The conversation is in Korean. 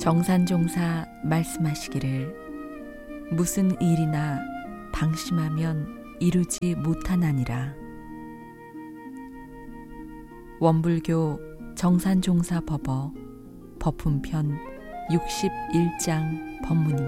정산종사 말씀하시기를 무슨 일이나 방심하면 이루지 못하나니라. 원불교 정산종사 법어 법훈편 61장 법문입니다.